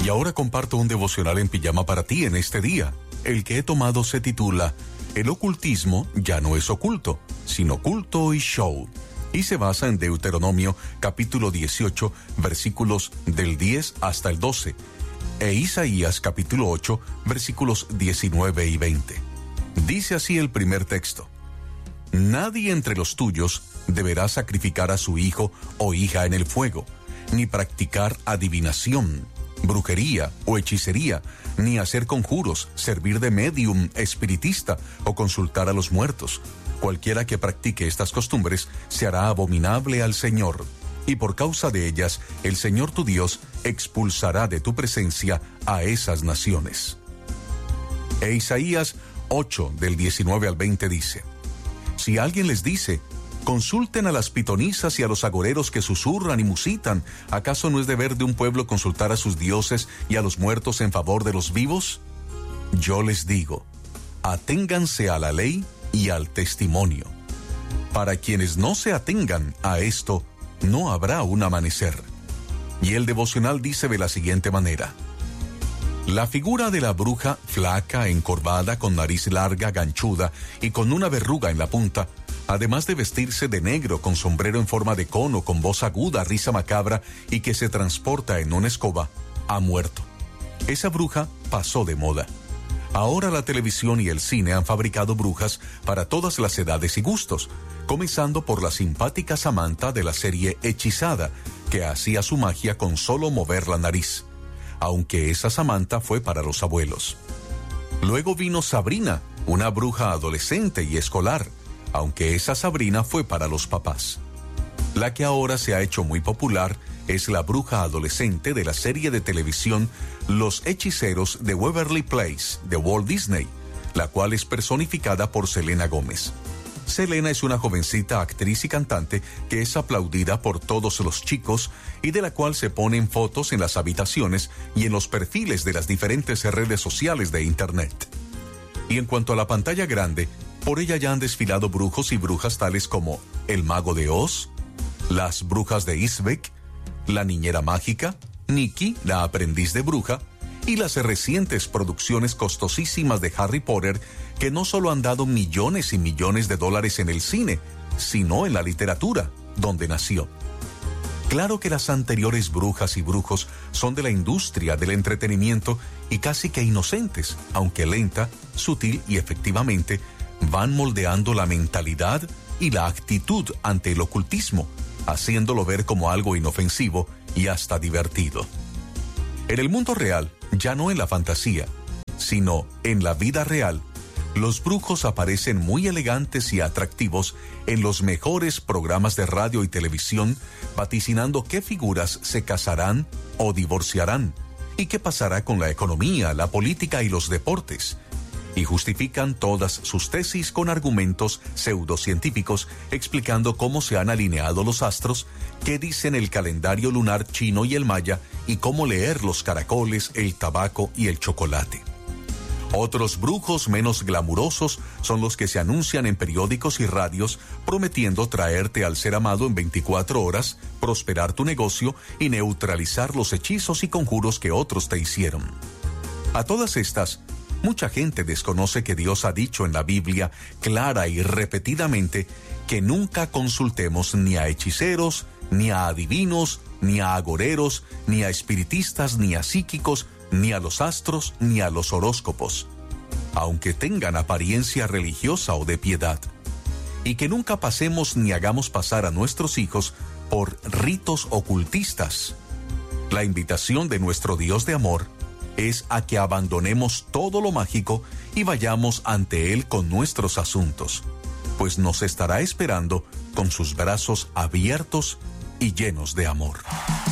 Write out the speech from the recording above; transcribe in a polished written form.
Y ahora comparto un devocional en pijama para ti en este día. El que he tomado se titula El ocultismo ya no es oculto, sino culto y show. Y se basa en Deuteronomio capítulo 18, versículos del 10 hasta el 12. E Isaías capítulo 8, versículos 19 y 20. Dice así el primer texto: Nadie entre los tuyos deberá sacrificar a su hijo o hija en el fuego, ni practicar adivinación, brujería o hechicería, ni hacer conjuros, servir de medium espiritista o consultar a los muertos. Cualquiera que practique estas costumbres se hará abominable al Señor, y por causa de ellas el Señor tu Dios expulsará de tu presencia a esas naciones. E Isaías 8, del 19 al 20 dice: Si alguien les dice, consulten a las pitonisas y a los agoreros que susurran y musitan, ¿acaso no es deber de un pueblo consultar a sus dioses y a los muertos en favor de los vivos? Yo les digo, aténganse a la ley y al testimonio. Para quienes no se atengan a esto, no habrá un amanecer. Y el devocional dice de la siguiente manera: La figura de la bruja, flaca, encorvada, con nariz larga, ganchuda y con una verruga en la punta, además de vestirse de negro con sombrero en forma de cono, con voz aguda, risa macabra y que se transporta en una escoba, ha muerto. Esa bruja pasó de moda. Ahora la televisión y el cine han fabricado brujas para todas las edades y gustos, comenzando por la simpática Samantha de la serie Hechizada, que hacía su magia con solo mover la nariz, aunque esa Samantha fue para los abuelos. Luego vino Sabrina, una bruja adolescente y escolar, aunque esa Sabrina fue para los papás. La que ahora se ha hecho muy popular es la bruja adolescente de la serie de televisión Los Hechiceros de Waverly Place de Walt Disney, la cual es personificada por Selena Gómez. Selena es una jovencita actriz y cantante que es aplaudida por todos los chicos y de la cual se ponen fotos en las habitaciones y en los perfiles de las diferentes redes sociales de Internet. Y en cuanto a la pantalla grande, por ella ya han desfilado brujos y brujas tales como El Mago de Oz, Las Brujas de Eastwick, La Niñera Mágica, Nikki, la aprendiz de bruja, y las recientes producciones costosísimas de Harry Potter, que no solo han dado millones y millones de dólares en el cine, sino en la literatura, donde nació. Claro que las anteriores brujas y brujos son de la industria del entretenimiento y casi que inocentes, aunque lenta, sutil y efectivamente, van moldeando la mentalidad y la actitud ante el ocultismo, haciéndolo ver como algo inofensivo y hasta divertido. En el mundo real, ya no en la fantasía, sino en la vida real, los brujos aparecen muy elegantes y atractivos en los mejores programas de radio y televisión, vaticinando qué figuras se casarán o divorciarán, y qué pasará con la economía, la política y los deportes. Y justifican todas sus tesis con argumentos pseudocientíficos explicando cómo se han alineado los astros, qué dicen el calendario lunar chino y el maya, y cómo leer los caracoles, el tabaco y el chocolate. Otros brujos menos glamurosos son los que se anuncian en periódicos y radios prometiendo traerte al ser amado en 24 horas, prosperar tu negocio y neutralizar los hechizos y conjuros que otros te hicieron. A todas estas, mucha gente desconoce que Dios ha dicho en la Biblia clara y repetidamente que nunca consultemos ni a hechiceros, ni a adivinos, ni a agoreros, ni a espiritistas, ni a psíquicos, ni a los astros, ni a los horóscopos, aunque tengan apariencia religiosa o de piedad, y que nunca pasemos ni hagamos pasar a nuestros hijos por ritos ocultistas. La invitación de nuestro Dios de amor es a que abandonemos todo lo mágico y vayamos ante Él con nuestros asuntos, pues nos estará esperando con sus brazos abiertos y llenos de amor.